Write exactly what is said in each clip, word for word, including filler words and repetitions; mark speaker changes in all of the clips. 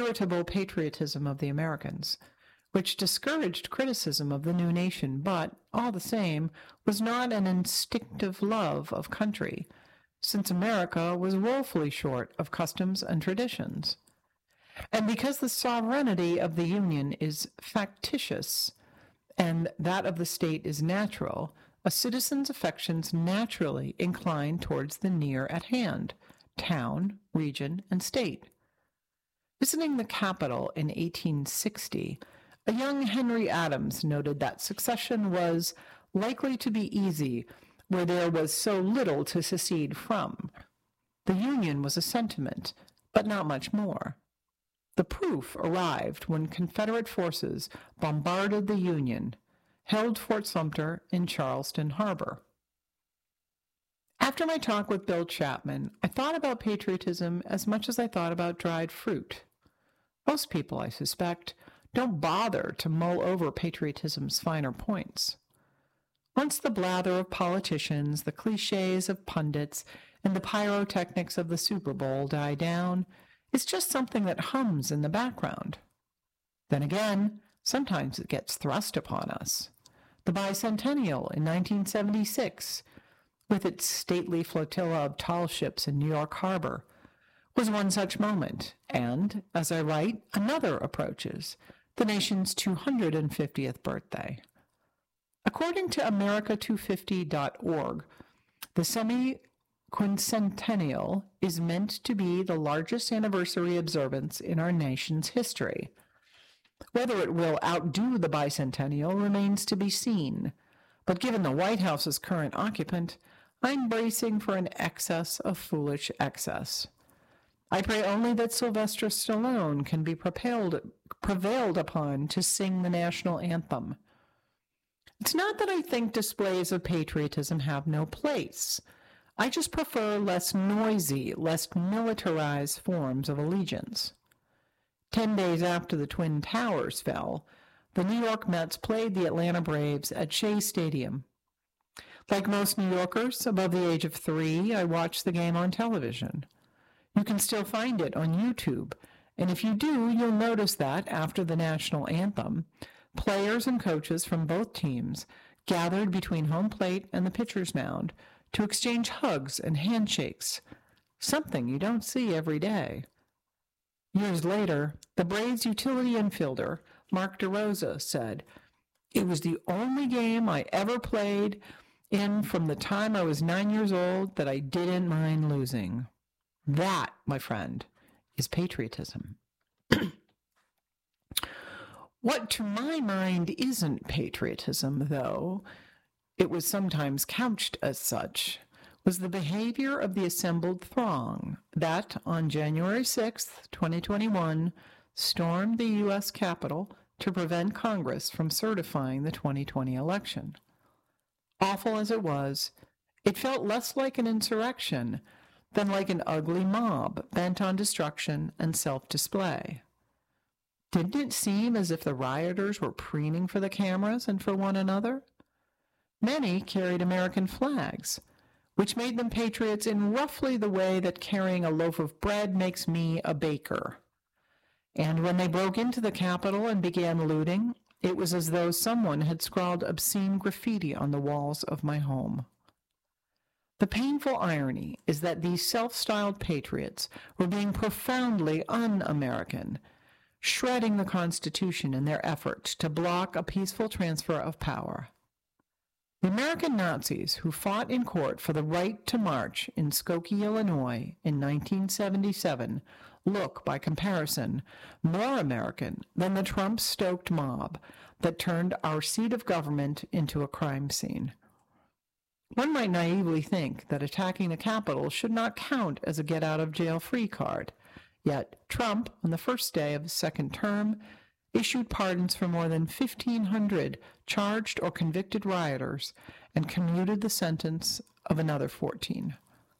Speaker 1: irritable patriotism of the Americans, which discouraged criticism of the new nation, but, all the same, was not an instinctive love of country, since America was woefully short of customs and traditions. And because the sovereignty of the Union is factitious, and that of the state is natural, a citizen's affections naturally incline towards the near at hand, town, region, and state. Visiting the capital in eighteen sixty, a young Henry Adams noted that succession was likely to be easy where there was so little to secede from. The Union was a sentiment, but not much more. The proof arrived when Confederate forces bombarded the Union, held Fort Sumter in Charleston Harbor. After my talk with Bill Chapman, I thought about patriotism as much as I thought about dried fruit. Most people, I suspect, don't bother to mull over patriotism's finer points. Once the blather of politicians, the cliches of pundits, and the pyrotechnics of the Super Bowl die down, it's just something that hums in the background. Then again, sometimes it gets thrust upon us. The bicentennial in nineteen seventy-six, with its stately flotilla of tall ships in New York Harbor, was one such moment, and, as I write, another approaches, the nation's two hundred fiftieth birthday. According to America two fifty dot org, the semi-quincentennial is meant to be the largest anniversary observance in our nation's history. Whether it will outdo the bicentennial remains to be seen, but given the White House's current occupant, I'm bracing for an excess of foolish excess. I pray only that Sylvester Stallone can be prevailed, prevailed upon to sing the national anthem. It's not that I think displays of patriotism have no place. I just prefer less noisy, less militarized forms of allegiance. Ten days after the Twin Towers fell, the New York Mets played the Atlanta Braves at Shea Stadium. Like most New Yorkers above the age of three, I watched the game on television. You can still find it on YouTube, and if you do, you'll notice that, after the national anthem, players and coaches from both teams gathered between home plate and the pitcher's mound to exchange hugs and handshakes, something you don't see every day. Years later, the Braves utility infielder, Mark DeRosa, said, "It was the only game I ever played in from the time I was nine years old that I didn't mind losing." That, my friend, is patriotism. What to my mind isn't patriotism, though it was sometimes couched as such, was the behavior of the assembled throng that, on January sixth, twenty twenty-one, stormed the U S Capitol to prevent Congress from certifying the twenty twenty election. Awful as it was, it felt less like an insurrection than like an ugly mob bent on destruction and self-display. Didn't it seem as if the rioters were preening for the cameras and for one another? Many carried American flags, which made them patriots in roughly the way that carrying a loaf of bread makes me a baker. And when they broke into the Capitol and began looting, it was as though someone had scrawled obscene graffiti on the walls of my home. The painful irony is that these self-styled patriots were being profoundly un-American, shredding the Constitution in their effort to block a peaceful transfer of power. The American Nazis who fought in court for the right to march in Skokie, Illinois in nineteen seventy-seven look, by comparison, more American than the Trump-stoked mob that turned our seat of government into a crime scene. One might naively think that attacking the Capitol should not count as a get-out-of-jail-free card, yet Trump, on the first day of his second term, issued pardons for more than fifteen hundred charged or convicted rioters and commuted the sentence of another fourteen.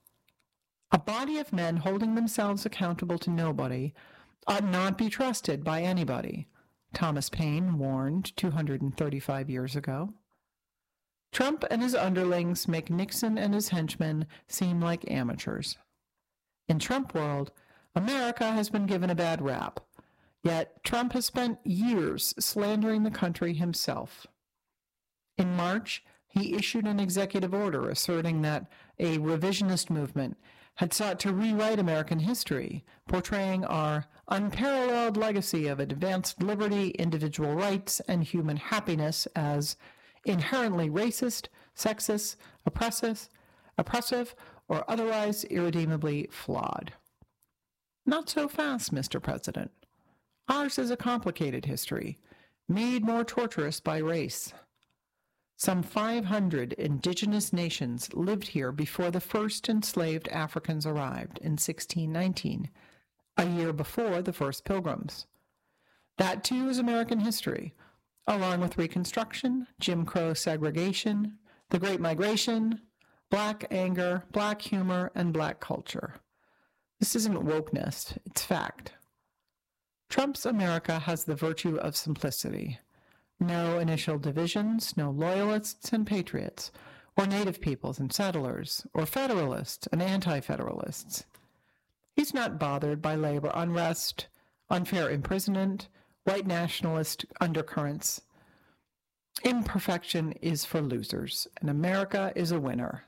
Speaker 1: A body of men holding themselves accountable to nobody ought not be trusted by anybody, Thomas Paine warned two hundred thirty-five years ago. Trump and his underlings make Nixon and his henchmen seem like amateurs. In Trump world, America has been given a bad rap, Yet Trump has spent years slandering the country himself. In March, he issued an executive order asserting that a revisionist movement had sought to rewrite American history, portraying our unparalleled legacy of advanced liberty, individual rights, and human happiness as inherently racist, sexist, oppressive, oppressive, or otherwise irredeemably flawed. Not so fast, Mister President. Ours is a complicated history, made more torturous by race. Some five hundred indigenous nations lived here before the first enslaved Africans arrived in sixteen nineteen, a year before the first Pilgrims. That, too, is American history, along with Reconstruction, Jim Crow segregation, the Great Migration, Black anger, Black humor, and Black culture. This isn't wokeness, it's fact. Trump's America has the virtue of simplicity. No initial divisions, no loyalists and patriots, or native peoples and settlers, or federalists and anti-federalists. He's not bothered by labor unrest, unfair imprisonment, white nationalist undercurrents. Imperfection is for losers, and America is a winner.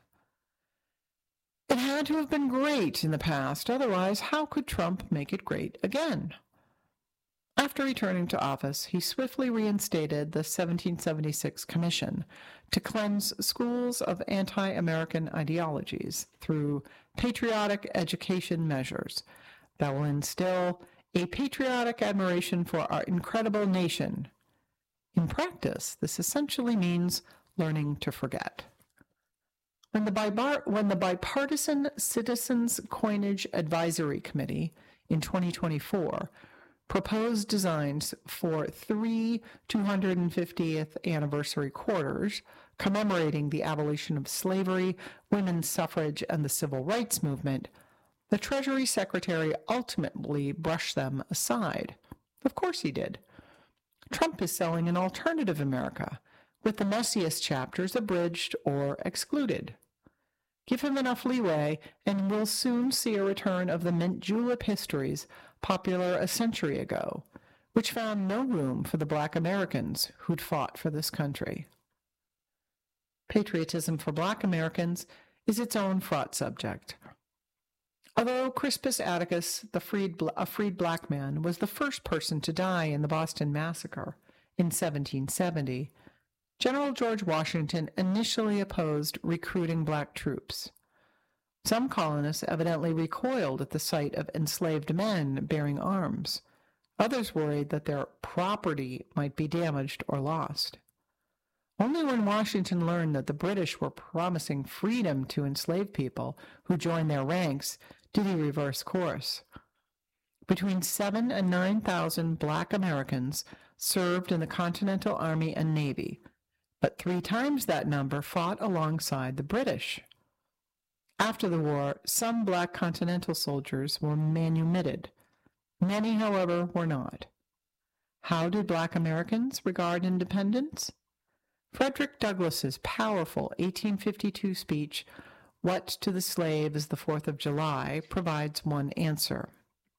Speaker 1: It had to have been great in the past, otherwise how could Trump make it great again? After returning to office, he swiftly reinstated the seventeen seventy-six Commission to cleanse schools of anti-American ideologies through patriotic education measures that will instill a patriotic admiration for our incredible nation. In practice, this essentially means learning to forget. When the, bibar- when the Bipartisan Citizens Coinage Advisory Committee in twenty twenty-four proposed designs for three two hundred fiftieth anniversary quarters commemorating the abolition of slavery, women's suffrage, and the civil rights movement, the Treasury Secretary ultimately brushed them aside. Of course he did. Trump is selling an alternative America, with the messiest chapters abridged or excluded. Give him enough leeway, and we'll soon see a return of the mint julep histories popular a century ago, which found no room for the Black Americans who'd fought for this country. Patriotism for Black Americans is its own fraught subject. Although Crispus Attucks, the freed, a freed black man, was the first person to die in the Boston Massacre in seventeen seventy, General George Washington initially opposed recruiting black troops. Some colonists evidently recoiled at the sight of enslaved men bearing arms. Others worried that their property might be damaged or lost. Only when Washington learned that the British were promising freedom to enslaved people who joined their ranks did he reverse course. Between seven and nine thousand black Americans served in the Continental Army and Navy, but three times that number fought alongside the British. After the war, some black Continental soldiers were manumitted. Many, however, were not. How did black Americans regard independence? Frederick Douglass's powerful eighteen fifty-two speech, "What to the Slave is the Fourth of July," provides one answer.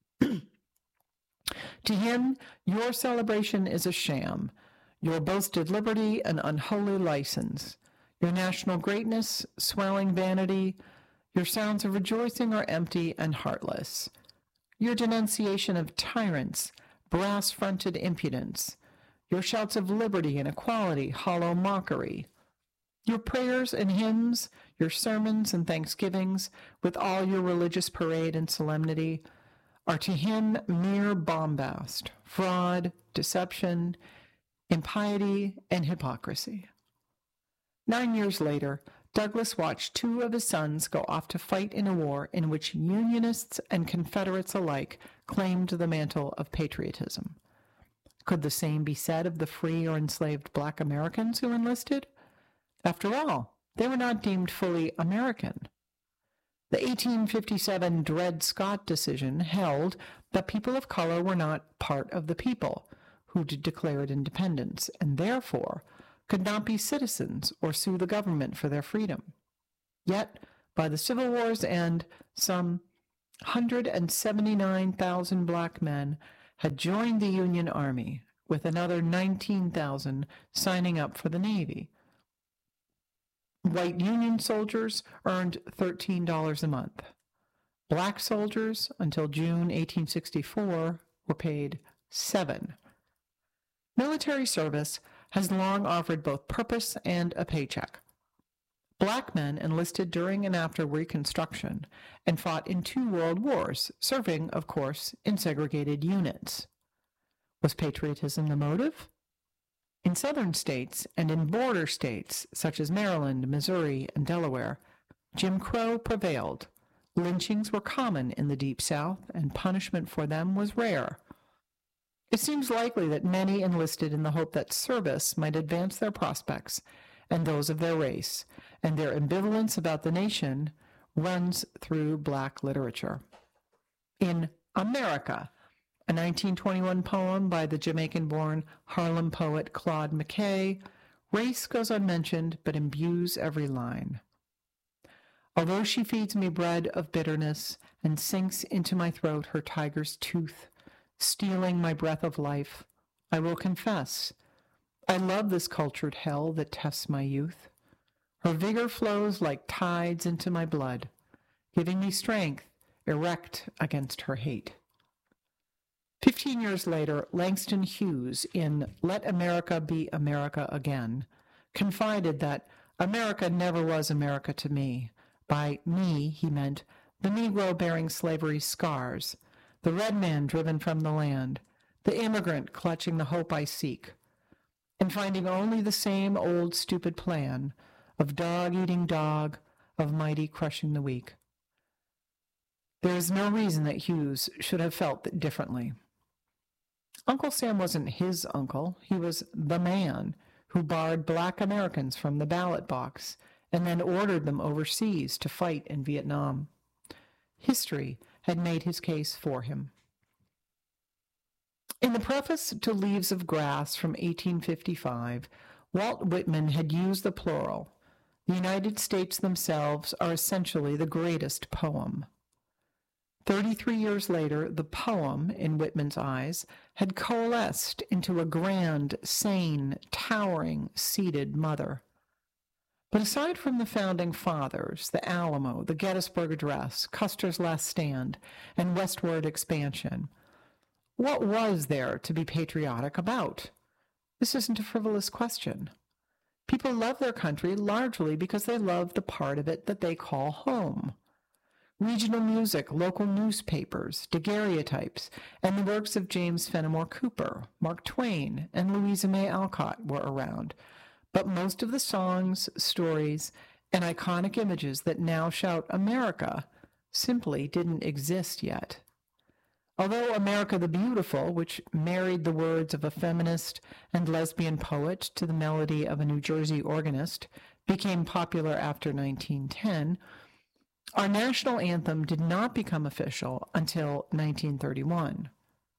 Speaker 1: To him, your celebration is a sham, your boasted liberty an unholy license, your national greatness swelling vanity, your sounds of rejoicing are empty and heartless, your denunciation of tyrants, brass-fronted impudence, your shouts of liberty and equality, hollow mockery, your prayers and hymns, your sermons and thanksgivings, with all your religious parade and solemnity, are to him mere bombast, fraud, deception, impiety, and hypocrisy. Nine years later, Douglass watched two of his sons go off to fight in a war in which Unionists and Confederates alike claimed the mantle of patriotism. Could the same be said of the free or enslaved black Americans who enlisted? After all, they were not deemed fully American. The eighteen fifty-seven Dred Scott decision held that people of color were not part of the people who declared independence, and therefore could not be citizens or sue the government for their freedom. Yet, by the Civil War's end, some one hundred seventy-nine thousand black men had joined the Union Army, with another nineteen thousand signing up for the Navy. White Union soldiers earned thirteen dollars a month. Black soldiers, until June eighteen sixty-four, were paid seven dollars. Military service has long offered both purpose and a paycheck. Black men enlisted during and after Reconstruction and fought in two world wars, serving, of course, in segregated units. Was patriotism the motive? In southern states and in border states such as Maryland, Missouri, and Delaware, Jim Crow prevailed. Lynchings were common in the Deep South, and punishment for them was rare. It seems likely that many enlisted in the hope that service might advance their prospects and those of their race, and their ambivalence about the nation runs through Black literature. In America, a nineteen twenty-one poem by the Jamaican-born Harlem poet Claude McKay, race goes unmentioned but imbues every line. Although she feeds me bread of bitterness and sinks into my throat her tiger's tooth, stealing my breath of life, I will confess, I love this cultured hell that tests my youth. Her vigor flows like tides into my blood, giving me strength erect against her hate. Fifteen years later, Langston Hughes, in Let America Be America Again, confided that America never was America to me. By me, he meant the Negro bearing slavery's scars, the red man driven from the land, the immigrant clutching the hope I seek, and finding only the same old stupid plan of dog eating dog, of mighty crushing the weak. There is no reason that Hughes should have felt differently. Uncle Sam wasn't his uncle. He was the man who barred Black Americans from the ballot box and then ordered them overseas to fight in Vietnam. History had made his case for him. In the preface to Leaves of Grass from eighteen fifty-five, Walt Whitman had used the plural. The United States themselves are essentially the greatest poem. Thirty-three years later, the poem, in Whitman's eyes, had coalesced into a grand, sane, towering, seated mother. But aside from the Founding Fathers, the Alamo, the Gettysburg Address, Custer's Last Stand, and westward expansion, what was there to be patriotic about? This isn't a frivolous question. People love their country largely because they love the part of it that they call home. Regional music, local newspapers, daguerreotypes, and the works of James Fenimore Cooper, Mark Twain, and Louisa May Alcott were around. But most of the songs, stories, and iconic images that now shout America simply didn't exist yet. Although America the Beautiful, which married the words of a feminist and lesbian poet to the melody of a New Jersey organist, became popular after nineteen ten, our national anthem did not become official until nineteen thirty-one.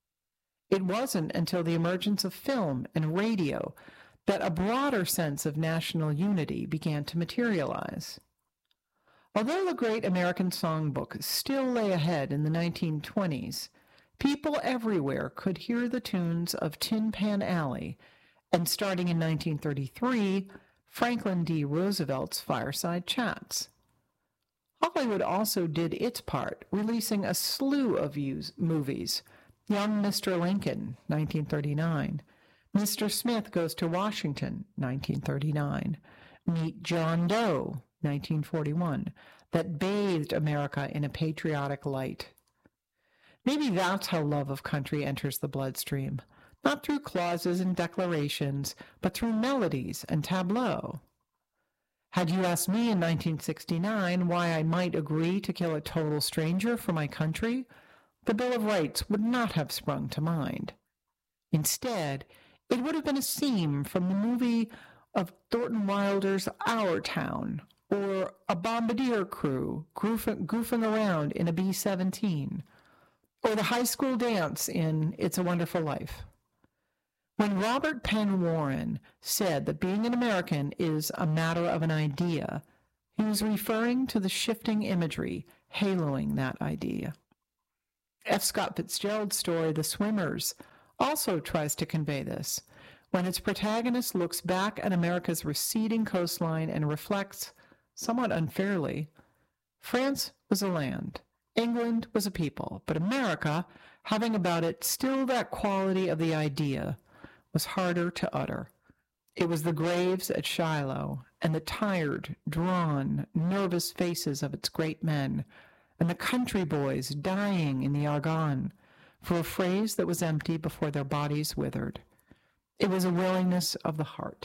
Speaker 1: It wasn't until the emergence of film and radio that a broader sense of national unity began to materialize. Although the Great American Songbook still lay ahead in the nineteen twenties, people everywhere could hear the tunes of Tin Pan Alley, and starting in nineteen thirty-three, Franklin D. Roosevelt's Fireside Chats. Hollywood also did its part, releasing a slew of movies. Young Mister Lincoln, nineteen thirty-nine. Mister Smith Goes to Washington, nineteen thirty-nine. Meet John Doe, nineteen forty-one, that bathed America in a patriotic light. Maybe that's how love of country enters the bloodstream, not through clauses and declarations, but through melodies and tableau. Had you asked me in nineteen sixty-nine why I might agree to kill a total stranger for my country, the Bill of Rights would not have sprung to mind. Instead, it would have been a scene from the movie of Thornton Wilder's Our Town, or a bombardier crew goofing, goofing around in a B seventeen, or the high school dance in It's a Wonderful Life. When Robert Penn Warren said that being an American is a matter of an idea, he was referring to the shifting imagery haloing that idea. F. Scott Fitzgerald's story, The Swimmers, also tries to convey this, when its protagonist looks back at America's receding coastline and reflects, somewhat unfairly, France was a land, England was a people, but America, having about it still that quality of the idea, was harder to utter. It was the graves at Shiloh, and the tired, drawn, nervous faces of its great men, and the country boys dying in the Argonne, for a phrase that was empty before their bodies withered. It was a willingness of the heart.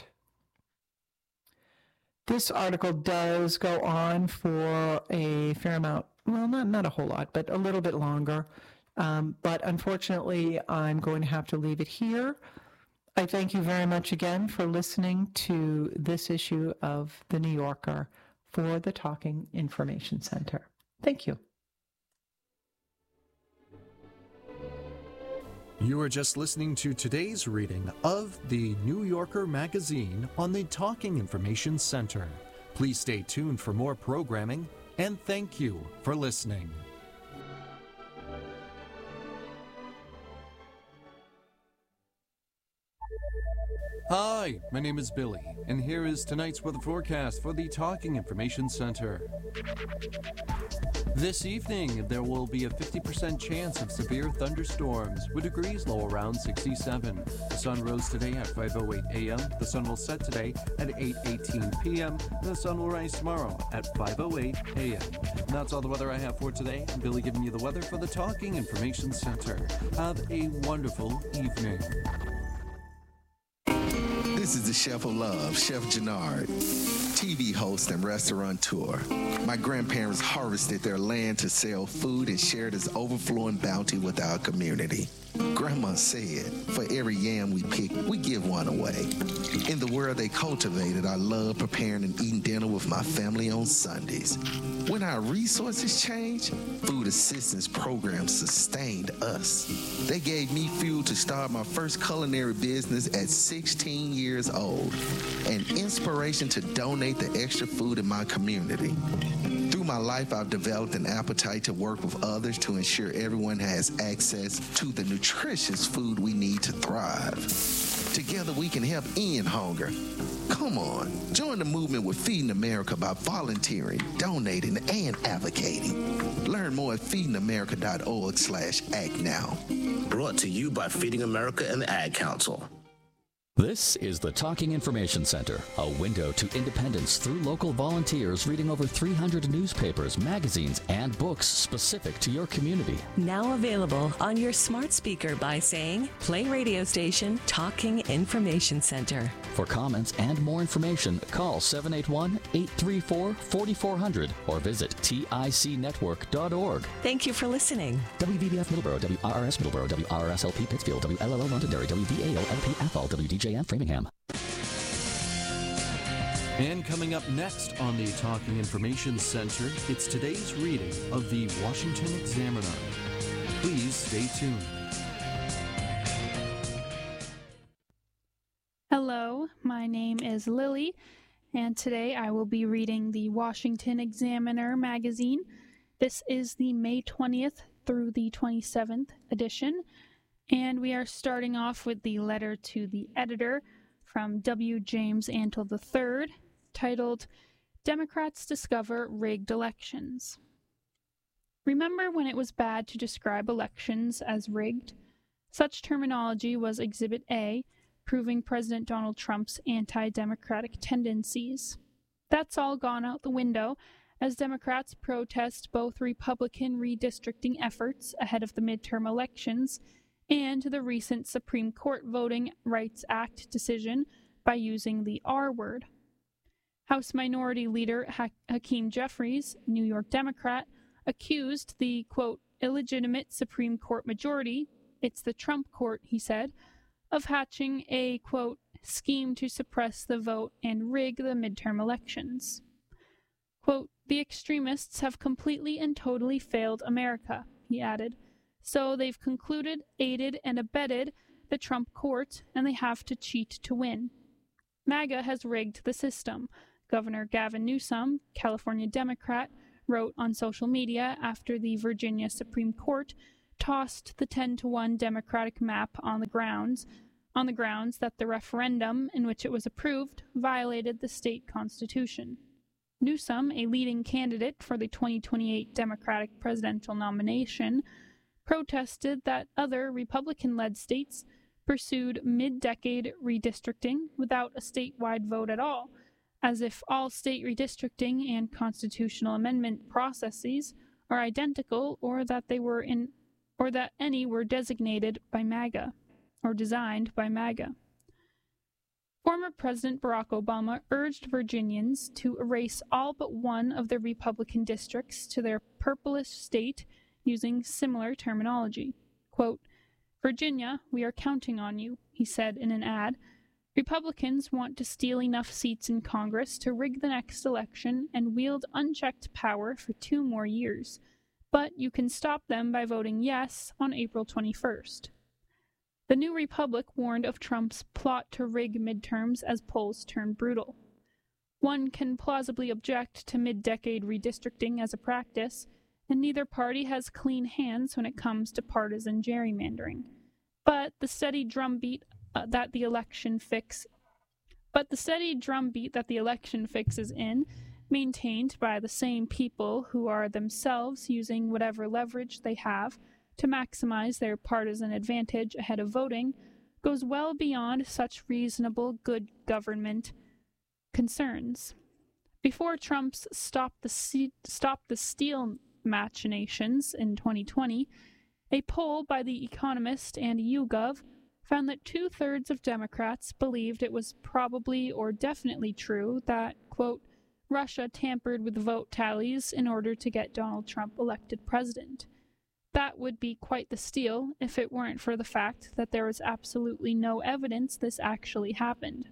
Speaker 1: This article does go on for a fair amount, well, not, not a whole lot, but a little bit longer. Um, but unfortunately, I'm going to have to leave it here. I thank you very much again for listening to this issue of The New Yorker for the Talking Information Center. Thank you.
Speaker 2: You are just listening to today's reading of the New Yorker magazine on the Talking Information Center. Please stay tuned for more programming, and thank you for listening. Hi, my name is Billy, and here is tonight's weather forecast for the Talking Information Center. This evening, there will be a fifty percent chance of severe thunderstorms, with degrees low around sixty-seven. The sun rose today at five oh eight a.m., the sun will set today at eight eighteen p.m., and the sun will rise tomorrow at five oh eight a.m. And that's all the weather I have for today. I'm Billy giving you the weather for the Talking Information Center. Have a wonderful evening.
Speaker 3: This is the Chef of Love, Chef Jannard, T V host and restaurateur. My grandparents harvested their land to sell food and share this overflowing bounty with our community. Grandma said, for every yam we pick, we give one away. In the world they cultivated, I love preparing and eating dinner with my family on Sundays. When our resources changed, food assistance programs sustained us. They gave me fuel to start my first culinary business at sixteen years old, and inspiration to donate the extra food in my community. Through my life, I've developed an appetite to work with others to ensure everyone has access to the nutritious food we need to thrive. Together, we can help end hunger. Come on, join the movement with Feeding America by volunteering, donating, and advocating. Learn more at feeding america dot org slash act now.
Speaker 4: Brought to you by Feeding America and the Ad Council.
Speaker 5: This is the Talking Information Center, a window to independence through local volunteers reading over three hundred newspapers, magazines, and books specific to your community.
Speaker 6: Now available on your smart speaker by saying, play radio station Talking Information Center.
Speaker 5: For comments and more information, call seven eight one, eight three four, four four zero zero or visit tic network dot org.
Speaker 6: Thank you for listening.
Speaker 5: W V B F Middleborough, W R R S Middleborough, W R R S L P Pittsfield, W L L O Londonderry, W V A O L P F L, W D J M Framingham.
Speaker 2: And coming up next on the Talking Information Center, it's today's reading of the Washington Examiner. Please stay tuned.
Speaker 7: Hello, my name is Lily, and today I will be reading the Washington Examiner magazine. This is the May twentieth through the twenty-seventh edition, and we are starting off with the letter to the editor from W. James Antle the third, titled, Democrats Discover Rigged Elections. Remember when it was bad to describe elections as rigged? Such terminology was Exhibit A, proving President Donald Trump's anti-democratic tendencies. That's all gone out the window as Democrats protest both Republican redistricting efforts ahead of the midterm elections and the recent Supreme Court Voting Rights Act decision by using the R word. House Minority Leader ha- Hakeem Jeffries, New York Democrat, accused the, quote, illegitimate Supreme Court majority, it's the Trump court, he said, of hatching a, quote, scheme to suppress the vote and rig the midterm elections. Quote, the extremists have completely and totally failed America, he added. So they've concluded, aided, and abetted the Trump court, and they have to cheat to win. MAGA has rigged the system, Governor Gavin Newsom, California Democrat, wrote on social media after the Virginia Supreme Court tossed the ten to one Democratic map on the grounds on the grounds that the referendum in which it was approved violated the state constitution. Newsom, a leading candidate for the twenty twenty-eight Democratic presidential nomination, protested that other Republican-led states pursued mid-decade redistricting without a statewide vote at all, as if all state redistricting and constitutional amendment processes are identical, or that they were in or that any were designated by MAGA or designed by MAGA. Former President Barack Obama urged Virginians to erase all but one of their Republican districts to their purplish state using similar terminology. Quote, "Virginia, we are counting on you," he said in an ad. Republicans want to steal enough seats in Congress to rig the next election and wield unchecked power for two more years, but you can stop them by voting yes on April twenty-first. The New Republic warned of Trump's plot to rig midterms as polls turn brutal. One can plausibly object to mid-decade redistricting as a practice, and neither party has clean hands when it comes to partisan gerrymandering. But the steady drumbeat uh, that the election fix, but the steady drumbeat that the election fix is in, maintained by the same people who are themselves using whatever leverage they have to maximize their partisan advantage ahead of voting, goes well beyond such reasonable good government concerns. Before Trump's Stop the, Se- Stop the Steal machinations in twenty twenty, a poll by The Economist and YouGov found that two-thirds of Democrats believed it was probably or definitely true that, quote, Russia tampered with vote tallies in order to get Donald Trump elected president. That would be quite the steal if it weren't for the fact that there was absolutely no evidence this actually happened.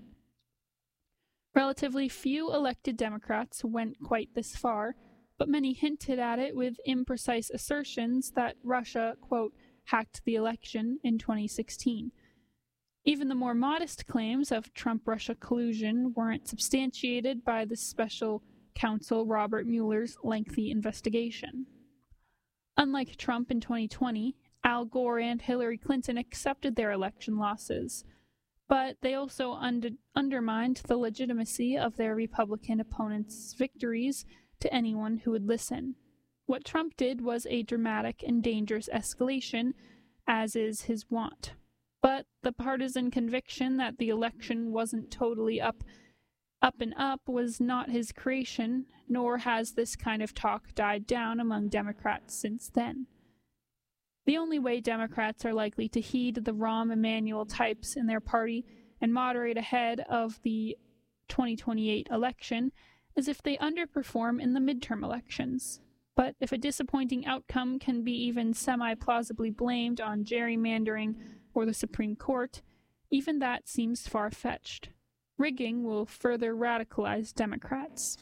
Speaker 7: Relatively few elected Democrats went quite this far, but many hinted at it with imprecise assertions that Russia, quote, hacked the election in twenty sixteen. Even the more modest claims of Trump-Russia collusion weren't substantiated by the special counsel Robert Mueller's lengthy investigation. Unlike Trump in twenty twenty, Al Gore and Hillary Clinton accepted their election losses, but they also under- undermined the legitimacy of their Republican opponents' victories to anyone who would listen. What Trump did was a dramatic and dangerous escalation, as is his wont. But the partisan conviction that the election wasn't totally up up and up was not his creation, nor has this kind of talk died down among Democrats since then. The only way Democrats are likely to heed the Rahm Emanuel types in their party and moderate ahead of the twenty twenty-eight election is if they underperform in the midterm elections. But if a disappointing outcome can be even semi-plausibly blamed on gerrymandering or the Supreme Court, even that seems far-fetched. Rigging will further radicalize Democrats.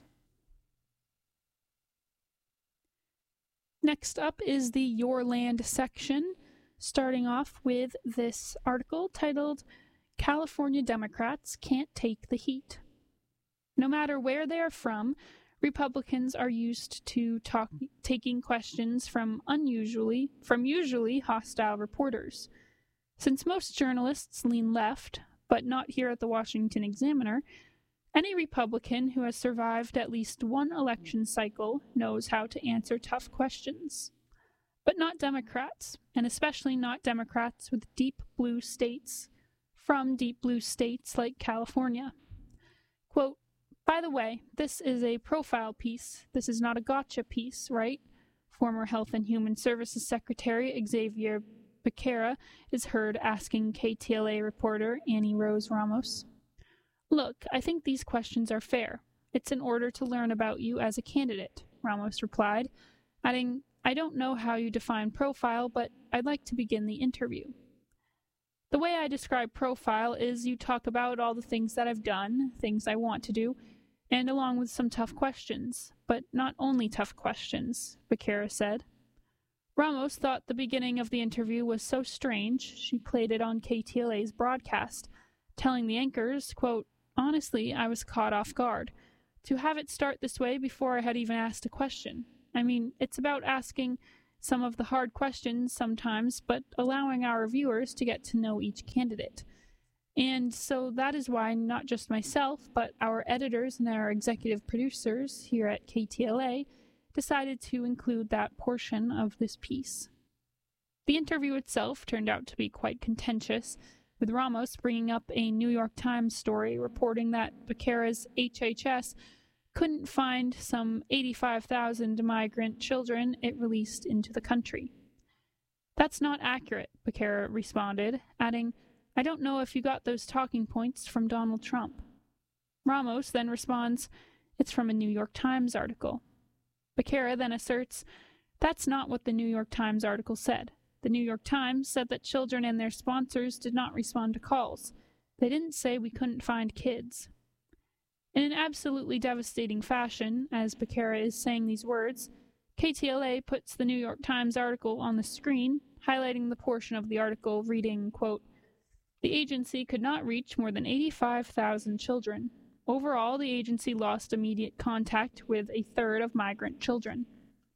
Speaker 7: Next up is the Your Land section, starting off with this article titled, California Democrats Can't Take the Heat. No matter where they are from, Republicans are used to talk, taking questions from unusually, from usually hostile reporters. Since most journalists lean left, but not here at the Washington Examiner, any Republican who has survived at least one election cycle knows how to answer tough questions. But not Democrats, and especially not Democrats with deep blue states, from deep blue states like California. Quote, by the way, this is a profile piece. This is not a gotcha piece, right? Former Health and Human Services Secretary Xavier Becerra is heard asking K T L A reporter Annie Rose Ramos. Look, I think these questions are fair. It's in order to learn about you as a candidate, Ramos replied, adding, I don't know how you define profile, but I'd like to begin the interview. The way I describe profile is you talk about all the things that I've done, things I want to do, and along with some tough questions, but not only tough questions, Becerra said. Ramos thought the beginning of the interview was so strange, she played it on K T L A's broadcast, telling the anchors, quote, honestly, I was caught off guard. To have it start this way before I had even asked a question. I mean, it's about asking some of the hard questions sometimes, but allowing our viewers to get to know each candidate. And so that is why not just myself, but our editors and our executive producers here at K T L A decided to include that portion of this piece. The interview itself turned out to be quite contentious, with Ramos bringing up a New York Times story reporting that Becerra's H H S couldn't find some eighty-five thousand migrant children it released into the country. "That's not accurate," Becerra responded, adding, "I don't know if you got those talking points from Donald Trump." Ramos then responds, "It's from a New York Times article." Becerra then asserts, "That's not what the New York Times article said. The New York Times said that children and their sponsors did not respond to calls. They didn't say we couldn't find kids." In an absolutely devastating fashion, as Becerra is saying these words, K T L A puts the New York Times article on the screen, highlighting the portion of the article reading, quote, "The agency could not reach more than eighty-five thousand children. Overall, the agency lost immediate contact with a third of migrant children."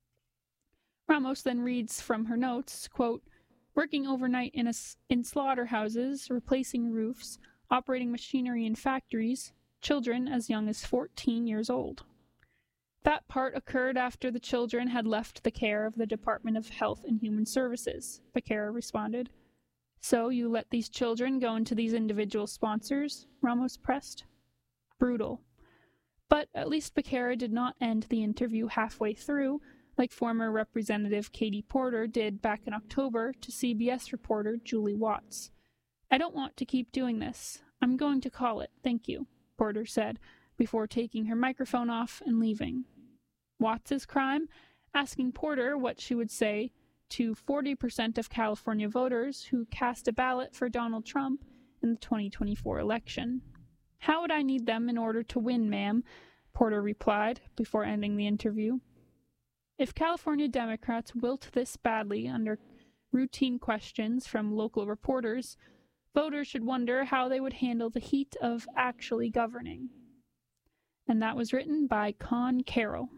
Speaker 7: Ramos then reads from her notes, quote, "Working overnight in, a, in slaughterhouses, replacing roofs, operating machinery in factories, children as young as fourteen years old." That part occurred after the children had left the care of the Department of Health and Human Services, Becerra responded. "So you let these children go into these individual sponsors?" Ramos pressed. Brutal. But at least Becerra did not end the interview halfway through, like former Representative Katie Porter did back in October to C B S reporter Julie Watts. "I don't want to keep doing this. I'm going to call it, thank you," Porter said, before taking her microphone off and leaving. Watts's crime? Asking Porter what she would say to forty percent of California voters who cast a ballot for Donald Trump in the twenty twenty-four election. "How would I need them in order to win, ma'am?" Porter replied, before ending the interview. If California Democrats wilt this badly under routine questions from local reporters, voters should wonder how they would handle the heat of actually governing. And that was written by Con Carroll.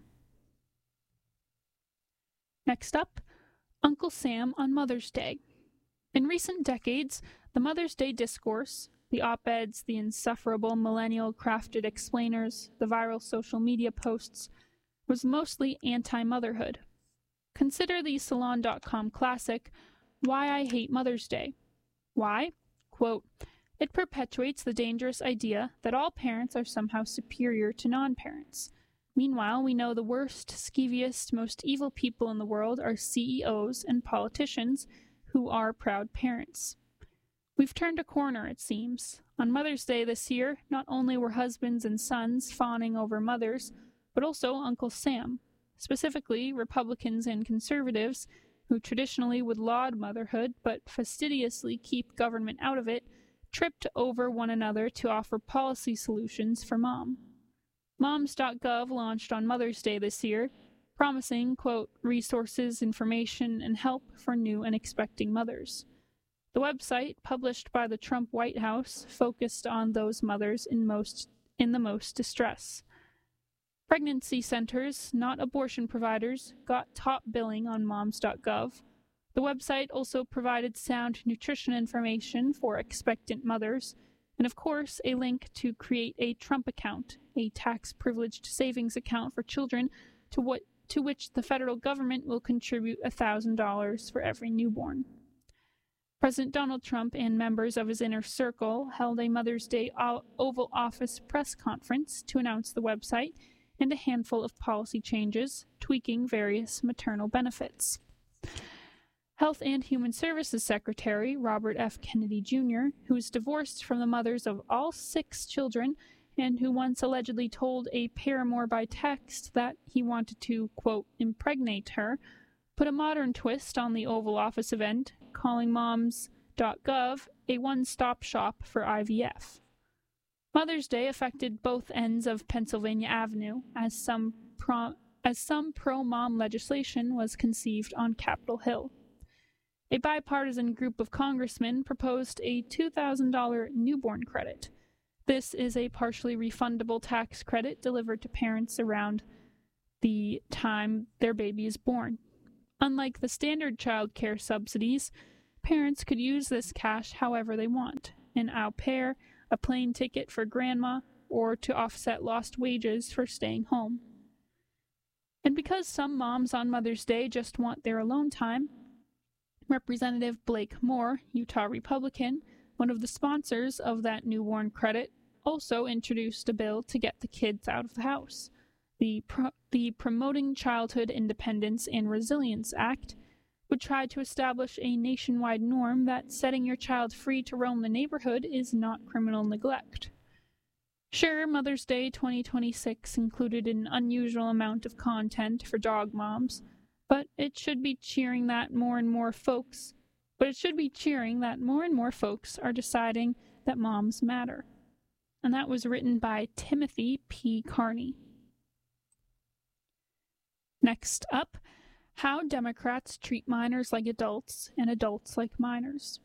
Speaker 7: Next up, Uncle Sam on Mother's Day. In recent decades, the Mother's Day discourse, the op-eds, the insufferable millennial-crafted explainers, the viral social media posts, was mostly anti-motherhood. Consider the Salon dot com classic, "Why I Hate Mother's Day." Why? Quote, "It perpetuates the dangerous idea that all parents are somehow superior to non-parents. Meanwhile, we know the worst, skeeviest, most evil people in the world are C E Os and politicians who are proud parents. We've turned a corner, it seems. On Mother's Day this year, not only were husbands and sons fawning over mothers, but also Uncle Sam, specifically Republicans and conservatives, who traditionally would laud motherhood but fastidiously keep government out of it, tripped over one another to offer policy solutions for mom. Moms dot gov launched on Mother's Day this year, promising, quote, "resources, information, and help for new and expecting mothers." The website, published by the Trump White House, focused on those mothers in most in the most distress. Pregnancy centers, not abortion providers, got top billing on moms dot gov. The website also provided sound nutrition information for expectant mothers, and of course, a link to create a Trump account, a tax-privileged savings account for children to what to which the federal government will contribute one thousand dollars for every newborn. President Donald Trump and members of his inner circle held a Mother's Day Oval Office press conference to announce the website and a handful of policy changes, tweaking various maternal benefits. Health and Human Services Secretary Robert F. Kennedy Junior, who is divorced from the mothers of all six children and who once allegedly told a paramour by text that he wanted to, quote, "impregnate her," put a modern twist on the Oval Office event, calling moms dot gov a one-stop shop for I V F. Mother's Day affected both ends of Pennsylvania Avenue, as some pro- as some pro-mom legislation was conceived on Capitol Hill. A bipartisan group of congressmen proposed a two thousand dollars newborn credit. This is a partially refundable tax credit delivered to parents around the time their baby is born. Unlike the standard child care subsidies, parents could use this cash however they want: an au pair, a plane ticket for grandma, or to offset lost wages for staying home. And because some moms on Mother's Day just want their alone time, Representative Blake Moore, Utah Republican, one of the sponsors of that newborn credit, also introduced a bill to get the kids out of the house. The, Pro- the Promoting Childhood Independence and Resilience Act would try to establish a nationwide norm that setting your child free to roam the neighborhood is not criminal neglect. Sure, Mother's Day twenty twenty-six included an unusual amount of content for dog moms, but it should be cheering that more and more folks, but it should be cheering that more and more folks are deciding that moms matter. And that was written by Timothy P. Carney. Next up, how Democrats treat minors like adults and adults like minors.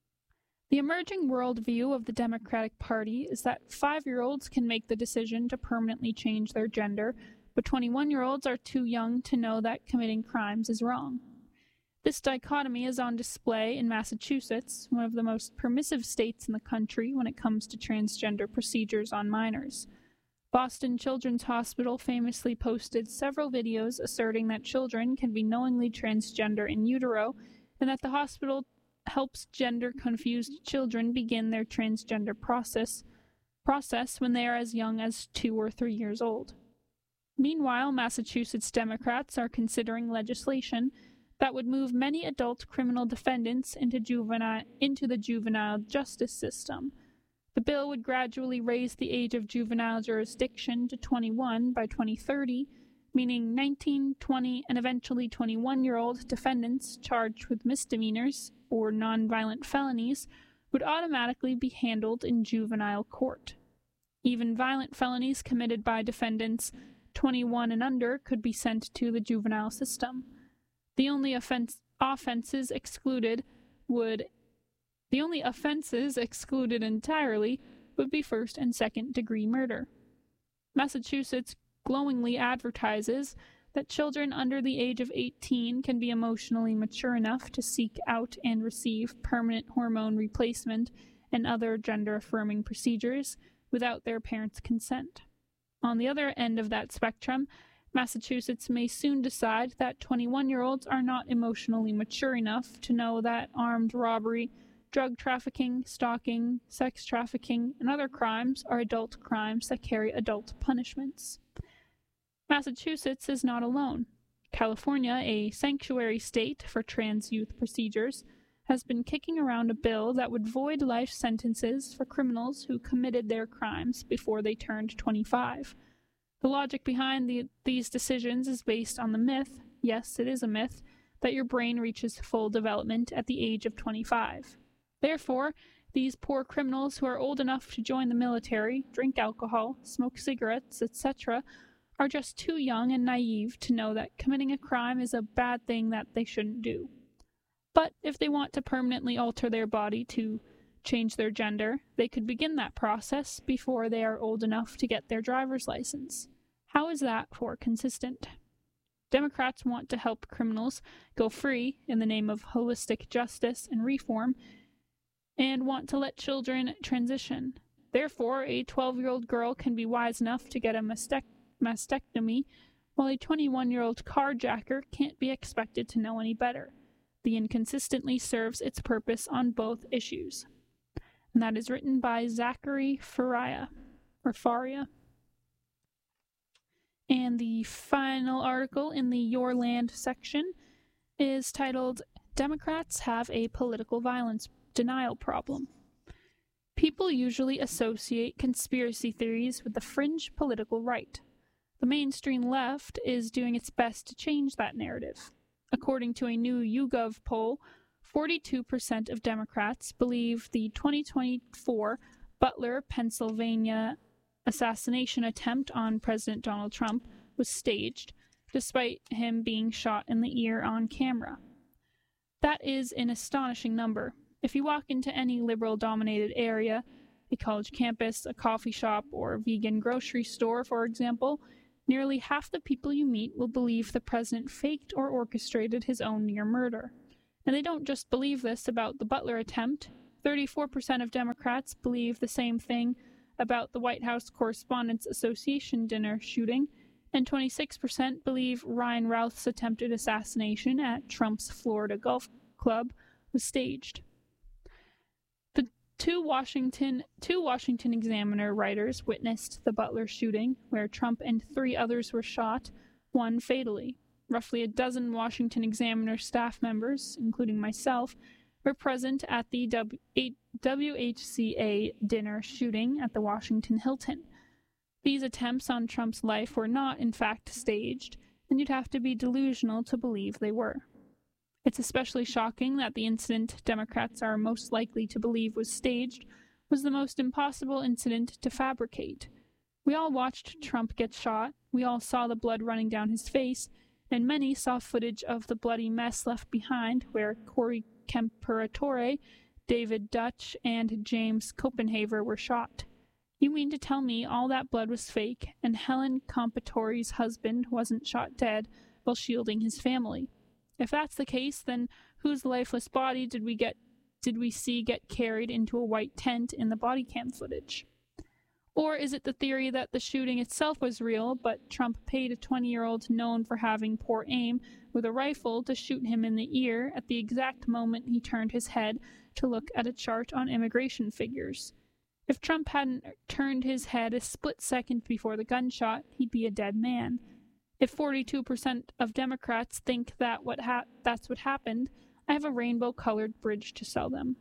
Speaker 7: The emerging worldview of the Democratic Party is that five-year-olds can make the decision to permanently change their gender, but twenty-one-year-olds are too young to know that committing crimes is wrong. This dichotomy is on display in Massachusetts, one of the most permissive states in the country when it comes to transgender procedures on minors. Boston Children's Hospital famously posted several videos asserting that children can be knowingly transgender in utero, and that the hospital helps gender-confused children begin their transgender process, process when they are as young as two or three years old. Meanwhile, Massachusetts Democrats are considering legislation that would move many adult criminal defendants into, juvenile, into the juvenile justice system. The bill would gradually raise the age of juvenile jurisdiction to twenty-one by twenty thirty, meaning nineteen, twenty, and eventually twenty-one-year-old defendants charged with misdemeanors or nonviolent felonies would automatically be handled in juvenile court. Even violent felonies committed by defendants twenty-one and under could be sent to the juvenile system. The only offense, offenses excluded would The only offenses excluded entirely would be first and second degree murder. Massachusetts glowingly advertises that children under the age of eighteen can be emotionally mature enough to seek out and receive permanent hormone replacement and other gender-affirming procedures without their parents' consent. On the other end of that spectrum, Massachusetts may soon decide that twenty-one-year-olds are not emotionally mature enough to know that armed robbery, drug trafficking, stalking, sex trafficking, and other crimes are adult crimes that carry adult punishments. Massachusetts is not alone. California, a sanctuary state for trans youth procedures, has been kicking around a bill that would void life sentences for criminals who committed their crimes before they turned twenty-five. The logic behind the, these decisions is based on the myth, yes, it is a myth, that your brain reaches full development at the age of twenty-five. Therefore, these poor criminals who are old enough to join the military, drink alcohol, smoke cigarettes, et cetera, are just too young and naive to know that committing a crime is a bad thing that they shouldn't do. But if they want to permanently alter their body to change their gender, they could begin that process before they are old enough to get their driver's license. How is that for consistent? Democrats want to help criminals go free in the name of holistic justice and reform, and want to let children transition. Therefore, a twelve-year-old girl can be wise enough to get a mastect- mastectomy, while a twenty-one-year-old carjacker can't be expected to know any better. The inconsistently serves its purpose on both issues. And that is written by Zachary Faria, or Faria. And the final article in the Your Land section is titled, Democrats Have a Political Violence Denial Problem. People usually associate conspiracy theories with the fringe political right. The mainstream left is doing its best to change that narrative. According to a new YouGov poll, forty-two percent of Democrats believe the twenty twenty-four Butler, Pennsylvania assassination attempt on President Donald Trump was staged, despite him being shot in the ear on camera. That is an astonishing number. If you walk into any liberal-dominated area, a college campus, a coffee shop, or a vegan grocery store, for example, Nearly half the people you meet will believe the president faked or orchestrated his own near murder. And they don't just believe this about the Butler attempt. thirty-four percent of Democrats believe the same thing about the White House Correspondents Association dinner shooting, and twenty-six percent believe Ryan Routh's attempted assassination at Trump's Florida Golf Club was staged. The two Washington, two Washington Examiner writers witnessed the Butler shooting, where Trump and three others were shot, one fatally. Roughly a dozen Washington Examiner staff members, including myself, were present at the W H C A dinner shooting at the Washington Hilton. These attempts on Trump's life were not, in fact, staged, and you'd have to be delusional to believe they were. It's especially shocking that the incident Democrats are most likely to believe was staged was the most impossible incident to fabricate. We all watched Trump get shot, we all saw the blood running down his face, and many saw footage of the bloody mess left behind where Corey Camperatore, David Dutch, and James Copenhaver were shot. You mean to tell me all that blood was fake, and Helen Compatore's husband wasn't shot dead while shielding his family? If that's the case, then whose lifeless body did we get did we see get carried into a white tent in the body cam footage? Or is it the theory that the shooting itself was real, but Trump paid a twenty-year-old known for having poor aim with a rifle to shoot him in the ear at the exact moment he turned his head to look at a chart on immigration figures? If Trump hadn't turned his head a split second before the gunshot, he'd be a dead man. If forty-two percent of Democrats think that what ha- that's what happened, I have a rainbow-colored bridge to sell them.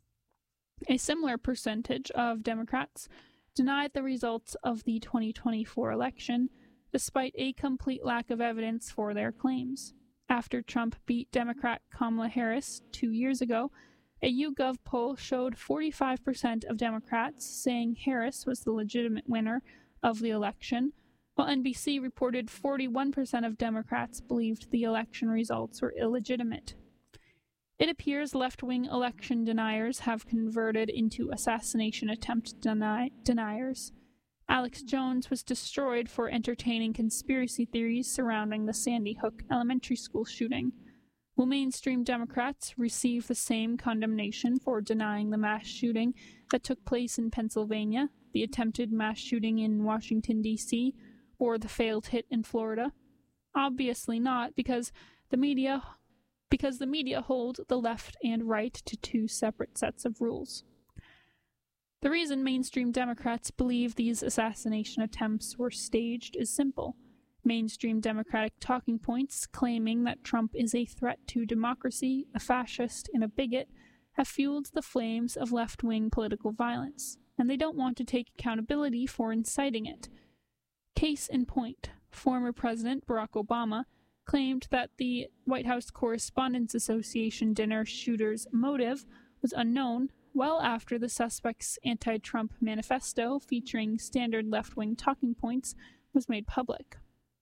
Speaker 7: A similar percentage of Democrats denied the results of the twenty twenty-four election, despite a complete lack of evidence for their claims. After Trump beat Democrat Kamala Harris two years ago, a YouGov poll showed forty-five percent of Democrats saying Harris was the legitimate winner of the election, while N B C reported forty-one percent of Democrats believed the election results were illegitimate. It appears left-wing election deniers have converted into assassination attempt deny- deniers. Alex Jones was destroyed for entertaining conspiracy theories surrounding the Sandy Hook Elementary School shooting. Will mainstream Democrats receive the same condemnation for denying the mass shooting that took place in Pennsylvania, the attempted mass shooting in Washington, D C, or the failed hit in Florida? Obviously not, because the media because the media hold the left and right to two separate sets of rules. The reason mainstream Democrats believe these assassination attempts were staged is simple. Mainstream Democratic talking points claiming that Trump is a threat to democracy, a fascist, and a bigot have fueled the flames of left-wing political violence, and they don't want to take accountability for inciting it. Case in point, former President Barack Obama claimed that the White House Correspondents Association dinner shooter's motive was unknown well after the suspect's anti-Trump manifesto featuring standard left-wing talking points was made public.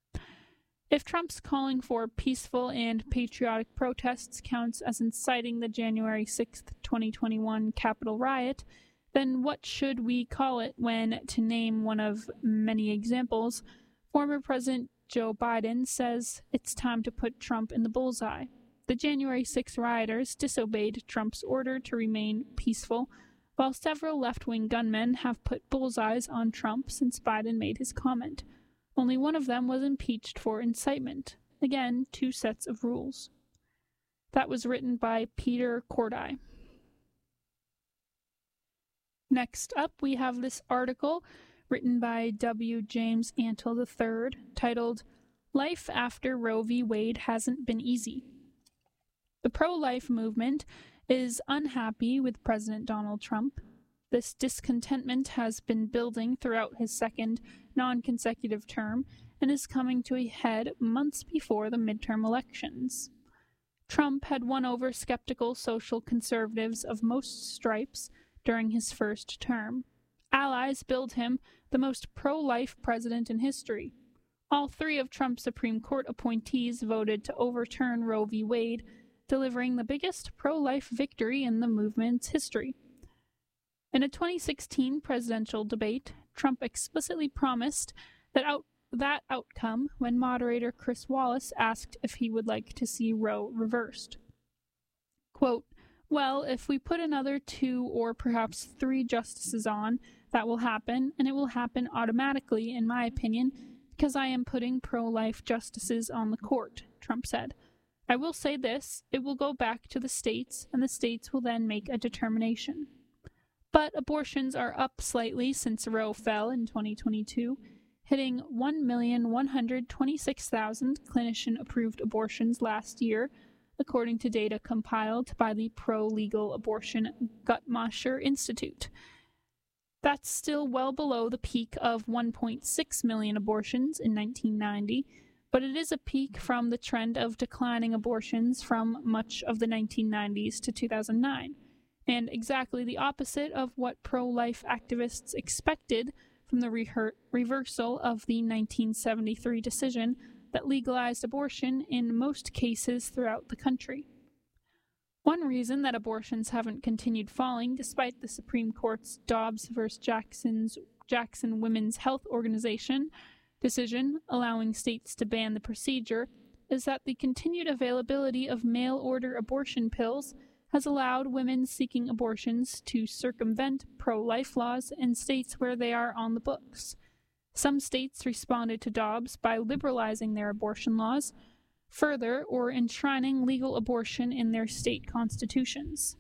Speaker 7: If Trump's calling for peaceful and patriotic protests counts as inciting the January sixth, twenty twenty-one Capitol riot, then what should we call it when, to name one of many examples, former President Joe Biden says it's time to put Trump in the bullseye? The January sixth rioters disobeyed Trump's order to remain peaceful, while several left-wing gunmen have put bullseyes on Trump since Biden made his comment. Only one of them was impeached for incitement. Again, two sets of rules. That was written by Peter Corday. Next up, we have this article written by W. James Antle the third, titled, Life After Roe v. Wade Hasn't Been Easy. The pro-life movement is unhappy with President Donald Trump. This discontentment has been building throughout his second non-consecutive term and is coming to a head months before the midterm elections. Trump had won over skeptical social conservatives of most stripes during his first term. Allies billed him the most pro-life president in history. All three of Trump's Supreme Court appointees voted to overturn Roe v. Wade, delivering the biggest pro-life victory in the movement's history. In a twenty sixteen presidential debate, Trump explicitly promised that out, that outcome when moderator Chris Wallace asked if he would like to see Roe reversed. Quote, "Well, if we put another two or perhaps three justices on, that will happen, and it will happen automatically, in my opinion, because I am putting pro-life justices on the court," Trump said. "I will say this, it will go back to the states, and the states will then make a determination." But abortions are up slightly since Roe fell in twenty twenty-two, hitting one million one hundred twenty-six thousand clinician-approved abortions last year, according to data compiled by the Pro-Legal Abortion Guttmacher Institute. That's still well below the peak of one point six million abortions in nineteen ninety, but it is a peak from the trend of declining abortions from much of the nineteen nineties to two thousand nine, and exactly the opposite of what pro-life activists expected from the re- reversal of the nineteen seventy-three decision that legalized abortion in most cases throughout the country. One reason that abortions haven't continued falling, despite the Supreme Court's Dobbs versus Jackson's Jackson Women's Health Organization decision allowing states to ban the procedure, is that the continued availability of mail-order abortion pills has allowed women seeking abortions to circumvent pro-life laws in states where they are on the books. Some states responded to Dobbs by liberalizing their abortion laws further or enshrining legal abortion in their state constitutions.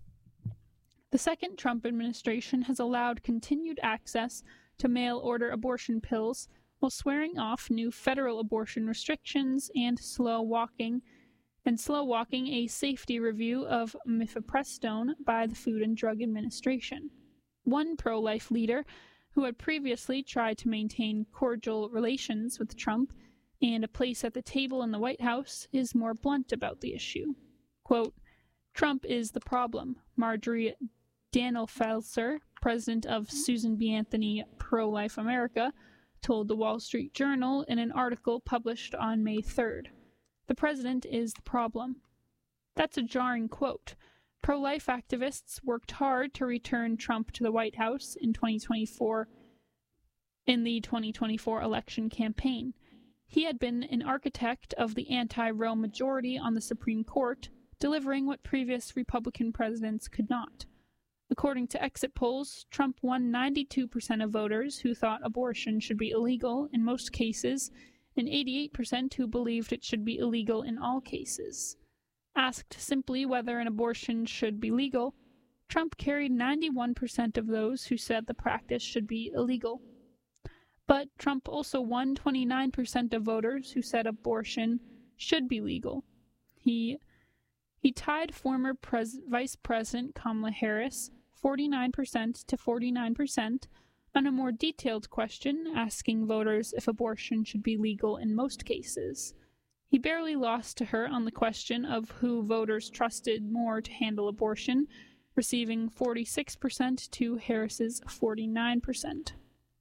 Speaker 7: The second Trump administration has allowed continued access to mail-order abortion pills while swearing off new federal abortion restrictions and slow walking and slow walking a safety review of mifepristone by the Food and Drug Administration. One pro-life leader, who had previously tried to maintain cordial relations with Trump and a place at the table in the White House, is more blunt about the issue. Quote, "Trump is the problem," Marjorie Dannenfelser, president of Susan B. Anthony Pro-Life America, told the Wall Street Journal in an article published on May third. "The president is the problem." That's a jarring quote. Pro-life activists worked hard to return Trump to the White House in twenty twenty-four in the twenty twenty-four election campaign. He had been an architect of the anti-Roe majority on the Supreme Court, delivering what previous Republican presidents could not. According to exit polls, Trump won ninety-two percent of voters who thought abortion should be illegal in most cases, and eighty-eight percent who believed it should be illegal in all cases. Asked simply whether an abortion should be legal, Trump carried ninety-one percent of those who said the practice should be illegal. But Trump also won twenty-nine percent of voters who said abortion should be legal. He he tied former Pres- Vice President Kamala Harris forty-nine percent to forty-nine percent on a more detailed question asking voters if abortion should be legal in most cases. He barely lost to her on the question of who voters trusted more to handle abortion, receiving forty-six percent to Harris's forty-nine percent.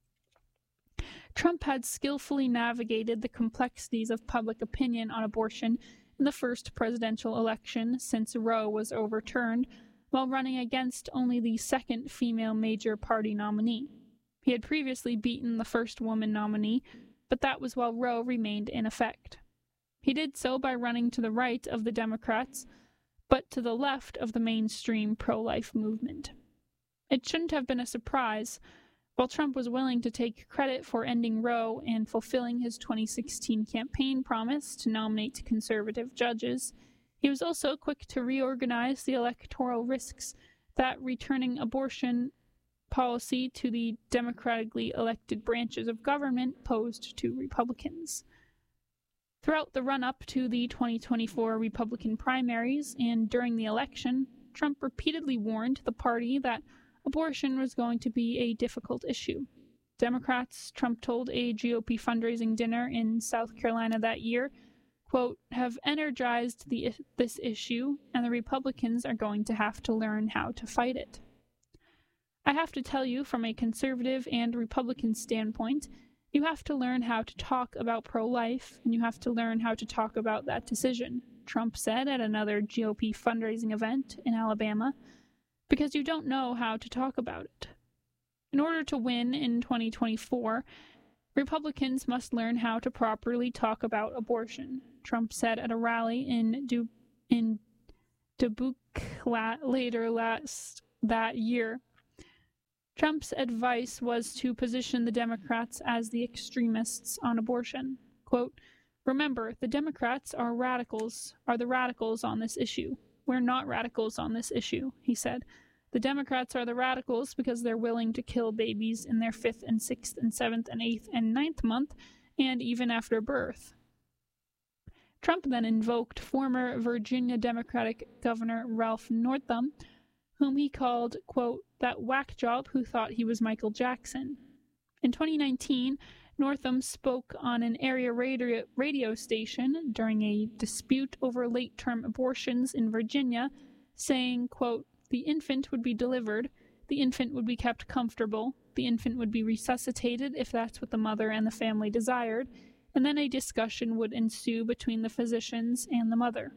Speaker 7: Trump had skillfully navigated the complexities of public opinion on abortion in the first presidential election since Roe was overturned, while running against only the second female major party nominee. He had previously beaten the first woman nominee, but that was while Roe remained in effect. He did so by running to the right of the Democrats, but to the left of the mainstream pro-life movement. It shouldn't have been a surprise. While Trump was willing to take credit for ending Roe and fulfilling his twenty sixteen campaign promise to nominate conservative judges, he was also quick to reorganize the electoral risks that returning abortion policy to the democratically elected branches of government posed to Republicans. Throughout the run-up to the twenty twenty-four Republican primaries and during the election, Trump repeatedly warned the party that abortion was going to be a difficult issue. Democrats, Trump told a G O P fundraising dinner in South Carolina that year, quote, have energized the, this issue, and the Republicans are going to have to learn how to fight it. I have to tell you, from a conservative and Republican standpoint, you have to learn how to talk about pro-life, and you have to learn how to talk about that decision, Trump said at another G O P fundraising event in Alabama, because you don't know how to talk about it. In order to win in twenty twenty-four, Republicans must learn how to properly talk about abortion, Trump said at a rally in Du- in Dubuque la- later last that year. Trump's advice was to position the Democrats as the extremists on abortion. Quote, "Remember, the Democrats are radicals, are the radicals on this issue. We're not radicals on this issue," he said. "The Democrats are the radicals because they're willing to kill babies in their fifth and sixth and seventh and eighth and ninth month, and even after birth." Trump then invoked former Virginia Democratic Governor Ralph Northam, whom he called, quote, "that whack job who thought he was Michael Jackson." In twenty nineteen, Northam spoke on an area radio, radio station during a dispute over late-term abortions in Virginia, saying, quote, "The infant would be delivered, the infant would be kept comfortable, the infant would be resuscitated if that's what the mother and the family desired, and then a discussion would ensue between the physicians and the mother."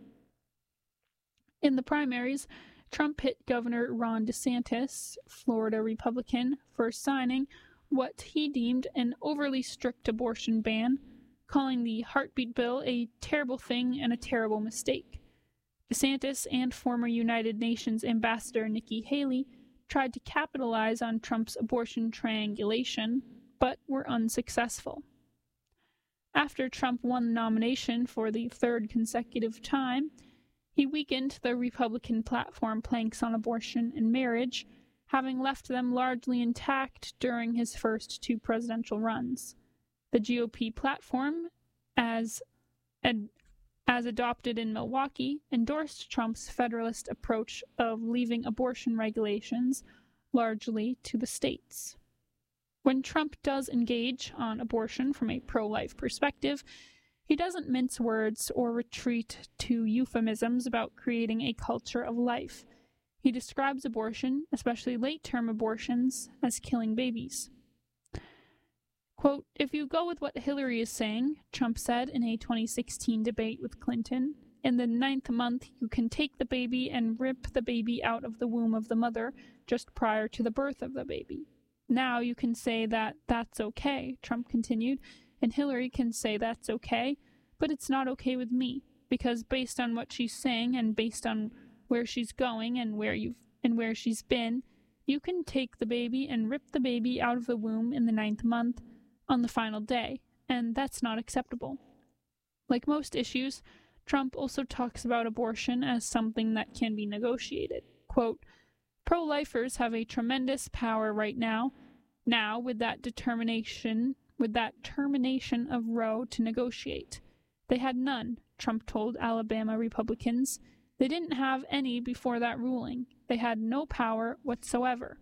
Speaker 7: In the primaries, Trump hit Governor Ron DeSantis, Florida Republican, for signing what he deemed an overly strict abortion ban, calling the heartbeat bill a terrible thing and a terrible mistake. DeSantis and former United Nations Ambassador Nikki Haley tried to capitalize on Trump's abortion triangulation, but were unsuccessful. After Trump won the nomination for the third consecutive time, he weakened the Republican platform planks on abortion and marriage, having left them largely intact during his first two presidential runs. The G O P platform, as, ad, as adopted in Milwaukee, endorsed Trump's federalist approach of leaving abortion regulations largely to the states. When Trump does engage on abortion from a pro-life perspective, he doesn't mince words or retreat to euphemisms about creating a culture of life. He describes abortion, especially late-term abortions, as killing babies. Quote, "If you go with what Hillary is saying," Trump said in a twenty sixteen debate with Clinton, "in the ninth month you can take the baby and rip the baby out of the womb of the mother just prior to the birth of the baby. Now you can say that that's okay," Trump continued, "and Hillary can say that's okay, but it's not okay with me, because based on what she's saying and based on where she's going and where you've and where she's been, you can take the baby and rip the baby out of the womb in the ninth month on the final day, and that's not acceptable." Like most issues, Trump also talks about abortion as something that can be negotiated. Quote, "Pro-lifers have a tremendous power right now, now with that determination, with that termination of Roe to negotiate. They had none," Trump told Alabama Republicans. "They didn't have any before that ruling. They had no power whatsoever.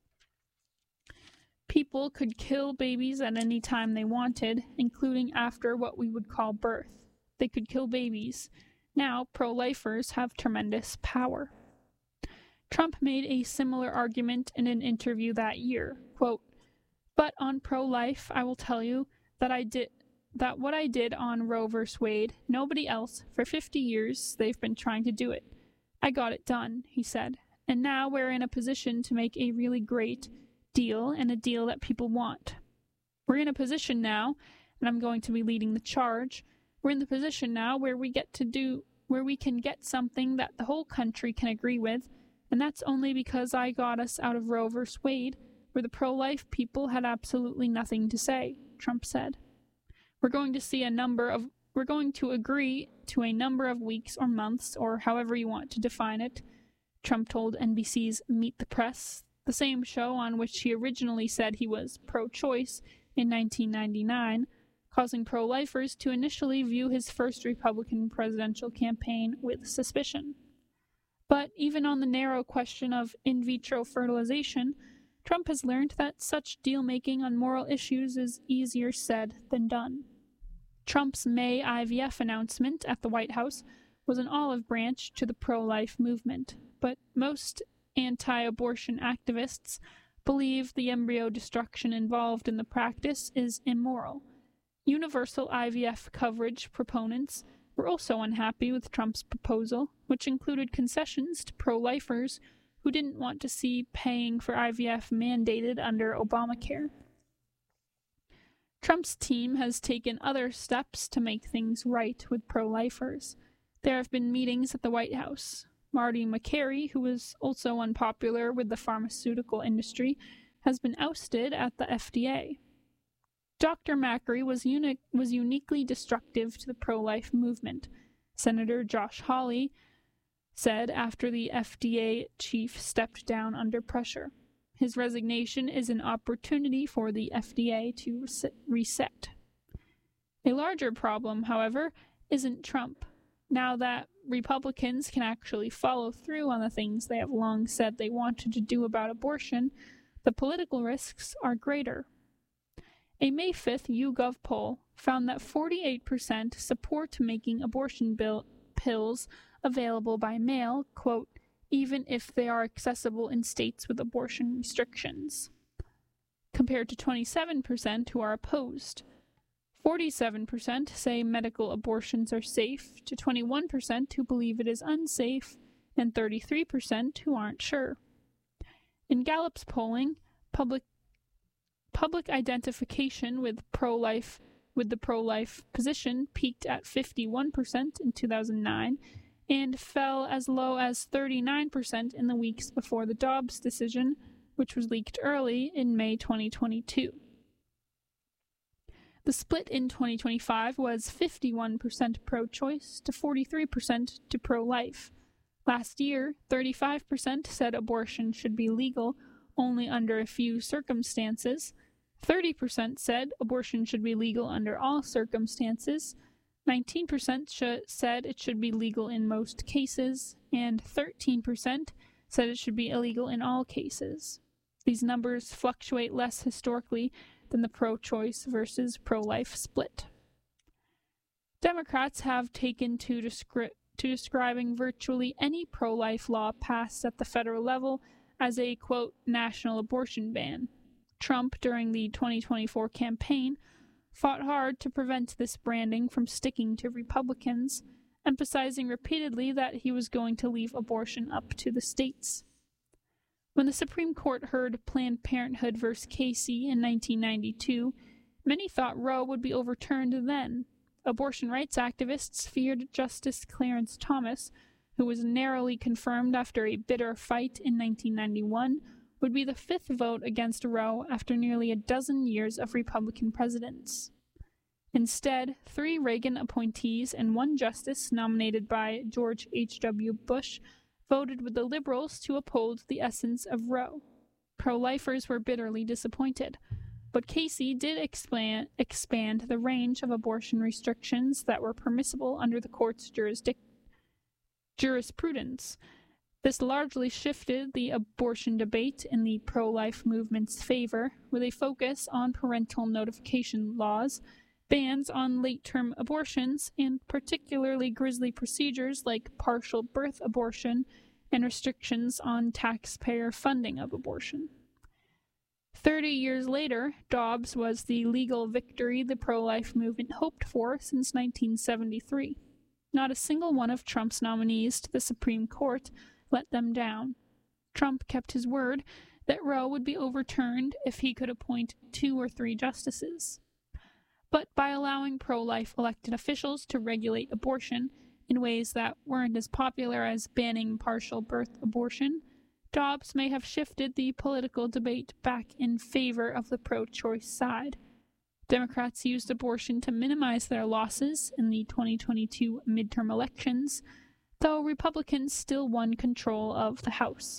Speaker 7: People could kill babies at any time they wanted, including after what we would call birth. They could kill babies. Now pro-lifers have tremendous power." Trump made a similar argument in an interview that year. Quote, "But on pro-life, I will tell you that I did that what I did on Roe versus Wade, nobody else, for fifty years, they've been trying to do it. I got it done," he said. "And now we're in a position to make a really great deal and a deal that people want. We're in a position now, and I'm going to be leading the charge, we're in the position now where we get to do, where we can get something that the whole country can agree with, and that's only because I got us out of Roe versus Wade, where the pro-life people had absolutely nothing to say," Trump said. We're going to see a number of, we're going to agree to a number of weeks or months, or however you want to define it," Trump told N B C's Meet the Press, the same show on which he originally said he was pro-choice in nineteen ninety-nine, causing pro-lifers to initially view his first Republican presidential campaign with suspicion. But even on the narrow question of in vitro fertilization, Trump has learned that such deal-making on moral issues is easier said than done. Trump's May I V F announcement at the White House was an olive branch to the pro-life movement, but most anti-abortion activists believe the embryo destruction involved in the practice is immoral. Universal I V F coverage proponents were also unhappy with Trump's proposal, which included concessions to pro-lifers who didn't want to see paying for I V F mandated under Obamacare. Trump's team has taken other steps to make things right with pro-lifers. There have been meetings at the White House. Marty McCary, who was also unpopular with the pharmaceutical industry, has been ousted at the F D A. Doctor Macri was, uni- was uniquely destructive to the pro-life movement, Senator Josh Hawley said after the F D A chief stepped down under pressure. His resignation is an opportunity for the F D A to res- reset. A larger problem, however, isn't Trump. Now that Republicans can actually follow through on the things they have long said they wanted to do about abortion, the political risks are greater. A May fifth YouGov poll found that forty-eight percent support making abortion bill- pills available by mail, quote, even if they are accessible in states with abortion restrictions, compared to twenty-seven percent who are opposed. forty-seven percent say medical abortions are safe, to twenty-one percent who believe it is unsafe, and thirty-three percent who aren't sure. In Gallup's polling, public public identification with pro-life with the pro-life position peaked at fifty-one percent in two thousand nine and fell as low as thirty-nine percent in the weeks before the Dobbs decision, which was leaked early in May twenty twenty-two. The split in twenty twenty-five was fifty-one percent pro-choice to forty-three percent to pro-life. Last year, thirty-five percent said abortion should be legal only under a few circumstances, thirty percent said abortion should be legal under all circumstances, nineteen percent sh- said it should be legal in most cases, and thirteen percent said it should be illegal in all cases. These numbers fluctuate less historically than the pro-choice versus pro-life split. Democrats have taken to, descri- to describing virtually any pro-life law passed at the federal level as a, quote, national abortion ban. Trump, during the twenty twenty-four campaign, fought hard to prevent this branding from sticking to Republicans, emphasizing repeatedly that he was going to leave abortion up to the states. When the Supreme Court heard Planned Parenthood versus Casey in nineteen ninety-two, many thought Roe would be overturned then. Abortion rights activists feared Justice Clarence Thomas, who was narrowly confirmed after a bitter fight in nineteen ninety-one, would be the fifth vote against Roe after nearly a dozen years of Republican presidents. Instead, three Reagan appointees and one justice nominated by George H W Bush voted with the liberals to uphold the essence of Roe. Pro-lifers were bitterly disappointed, but Casey did expand, expand the range of abortion restrictions that were permissible under the court's jurisdic- jurisprudence. This largely shifted the abortion debate in the pro-life movement's favor, with a focus on parental notification laws, bans on late-term abortions, and particularly grisly procedures like partial birth abortion and restrictions on taxpayer funding of abortion. Thirty years later, Dobbs was the legal victory the pro-life movement hoped for since nineteen seventy-three. Not a single one of Trump's nominees to the Supreme Court let them down. Trump kept his word that Roe would be overturned if he could appoint two or three justices. But by allowing pro-life elected officials to regulate abortion in ways that weren't as popular as banning partial birth abortion, Dobbs may have shifted the political debate back in favor of the pro-choice side. Democrats used abortion to minimize their losses in the twenty twenty-two midterm elections, though Republicans still won control of the House.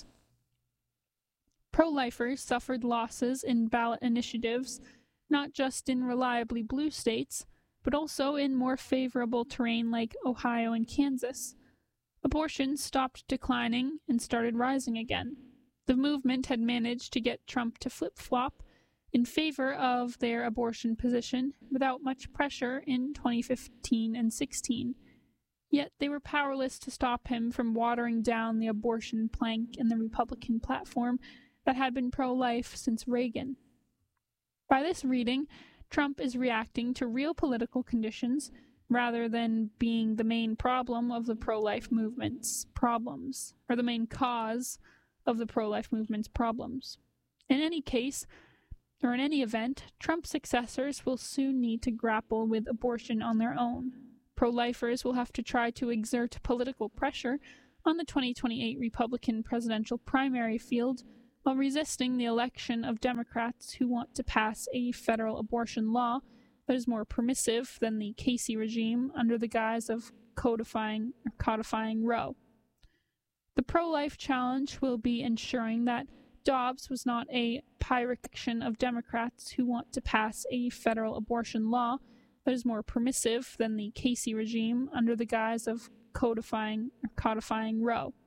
Speaker 7: Pro-lifers suffered losses in ballot initiatives, not just in reliably blue states, but also in more favorable terrain like Ohio and Kansas. Abortion stopped declining and started rising again. The movement had managed to get Trump to flip-flop in favor of their abortion position without much pressure in twenty fifteen and sixteen. Yet they were powerless to stop him from watering down the abortion plank in the Republican platform that had been pro-life since Reagan. By this reading, Trump is reacting to real political conditions rather than being the main problem of the pro-life movement's problems, or the main cause of the pro-life movement's problems. In any case, or in any event, Trump's successors will soon need to grapple with abortion on their own. Pro-lifers will have to try to exert political pressure on the twenty twenty-eight Republican presidential primary field while resisting the election of Democrats who want to pass a federal abortion law that is more permissive than the Casey regime under the guise of codifying or codifying Roe. The pro-life challenge will be ensuring that Dobbs was not a pyrrhic action of Democrats who want to pass a federal abortion law that is more permissive than the Casey regime under the guise of codifying or codifying Roe.